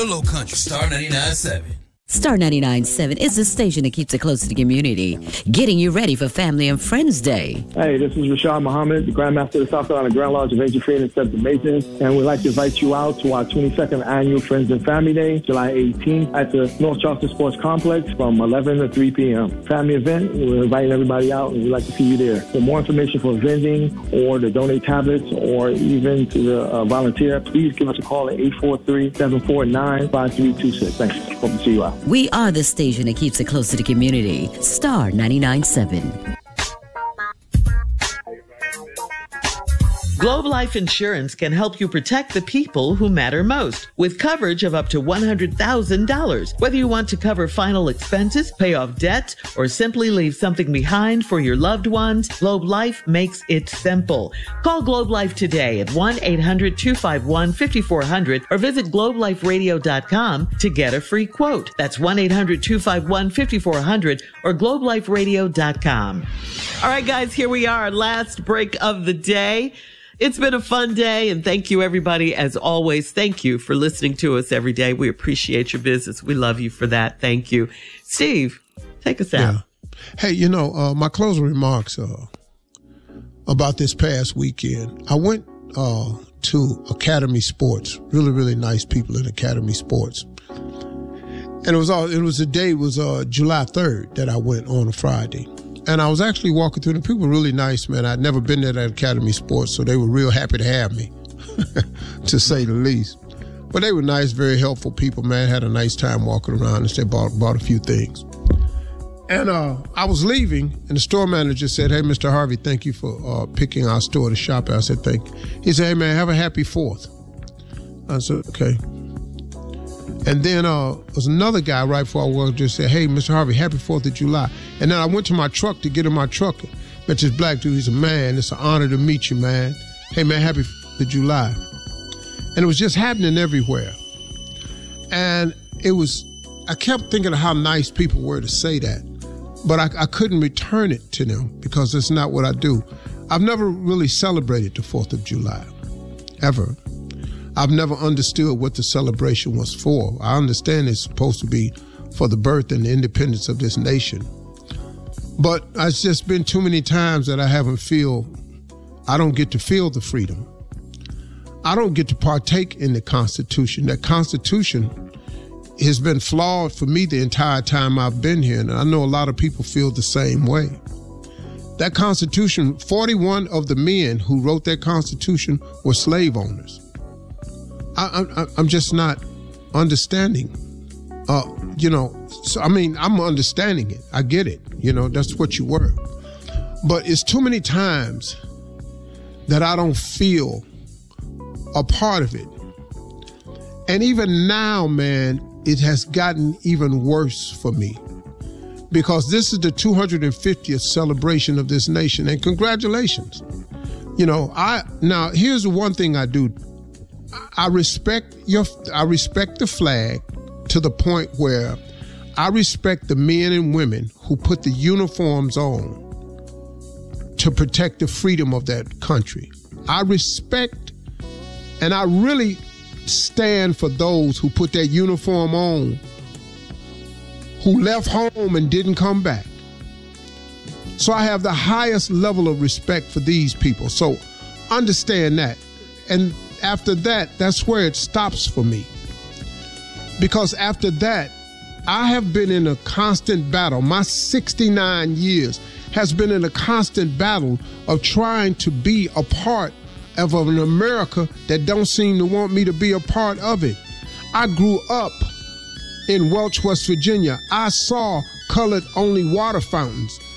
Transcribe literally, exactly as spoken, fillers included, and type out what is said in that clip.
Low Country, Star ninety-nine point seven. Star ninety-nine point seven is the station that keeps it close to the community, getting you ready for Family and Friends Day. Hey, this is Rashad Muhammad, the Grandmaster of the South Carolina Grand Lodge of Ancient Freedom and Accepted Masons, and we'd like to invite you out to our twenty-second Annual Friends and Family Day, July eighteenth, at the North Charleston Sports Complex from eleven to three p.m. Family event, we're inviting everybody out, and we'd like to see you there. For more information for vending or to donate tablets or even to uh, volunteer, please give us a call at eight four three, seven four nine, five three two six. Thanks. Hope to see you out. We are the station that keeps it close to the community. Star ninety-nine point seven. Globe Life Insurance can help you protect the people who matter most with coverage of up to one hundred thousand dollars. Whether you want to cover final expenses, pay off debt, or simply leave something behind for your loved ones, Globe Life makes it simple. Call Globe Life today at one eight hundred, two five one, five four zero zero or visit globe life radio dot com to get a free quote. That's one eight hundred, two five one, five four zero zero or globe life radio dot com. All right, guys, here we are. Last break of the day. It's been a fun day, and thank you, everybody. As always, thank you for listening to us every day. We appreciate your business. We love you for that. Thank you. Steve, take us out. Yeah. Hey, you know, uh, my closing remarks uh, about this past weekend. I went uh, to Academy Sports. Really, really nice people in Academy Sports. And it was all. It was the day. It was uh, July third that I went on a Friday. And I was actually walking through, and the people were really nice, man. I'd never been there at Academy Sports, so they were real happy to have me, to say the least. But they were nice, very helpful people, man. Had a nice time walking around, and they bought, bought a few things. And uh, I was leaving, and the store manager said, "Hey, Mister Harvey, thank you for uh, picking our store to shop at." I said, "Thank you." He said, "Hey, man, have a happy fourth." I said, "Okay." And then uh, there was another guy right before I walked just said, "Hey, Mister Harvey, happy fourth of July." And then I went to my truck to get in my truck. Met this black dude. He's a man. It's an honor to meet you, man. Hey, man, happy fourth of July. And it was just happening everywhere. And it was, I kept thinking of how nice people were to say that. But I, I couldn't return it to them because it's not what I do. I've never really celebrated the fourth of July, ever. I've never understood what the celebration was for. I understand it's supposed to be for the birth and the independence of this nation. But it's just been too many times that I haven't feel, I don't get to feel the freedom. I don't get to partake in the Constitution. That Constitution has been flawed for me the entire time I've been here, and I know a lot of people feel the same way. That Constitution, forty-one of the men who wrote that Constitution were slave owners. I, I, I'm just not understanding, uh, you know, so, I mean, I'm understanding it. I get it. You know, that's what you were. But it's too many times that I don't feel a part of it. And even now, man, it has gotten even worse for me because this is the two hundred fiftieth celebration of this nation. And congratulations. You know, I now here's the one thing I do. I respect your, I respect the flag to the point where I respect the men and women who put the uniforms on to protect the freedom of that country. I respect and I really stand for those who put that uniform on, who left home and didn't come back. So I have the highest level of respect for these people. So understand that. And after that, that's where it stops for me. Because after that, I have been in a constant battle. My sixty-nine years has been in a constant battle of trying to be a part of an America that don't seem to want me to be a part of it. I grew up in Welch, West Virginia. I saw colored-only water fountains.